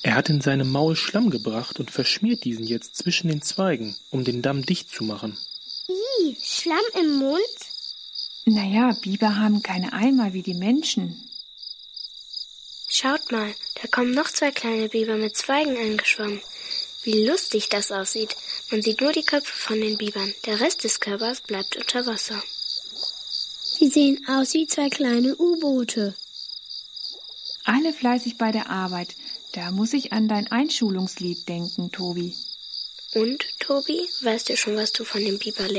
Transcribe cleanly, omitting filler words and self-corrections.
Er hat in seinem Maul Schlamm gebracht und verschmiert diesen jetzt zwischen den Zweigen, um den Damm dicht zu machen. Ih, Schlamm im Mund? Naja, Biber haben keine Eimer wie die Menschen. Schaut mal, da kommen noch 2 kleine Biber mit Zweigen angeschwommen. Wie lustig das aussieht. Man sieht nur die Köpfe von den Bibern. Der Rest des Körpers bleibt unter Wasser. Die sehen aus wie 2 kleine U-Boote. Alle fleißig bei der Arbeit. Da muss ich an dein Einschulungslied denken, Tobi. Und, Tobi, weißt du schon, was du von dem Biber lernst?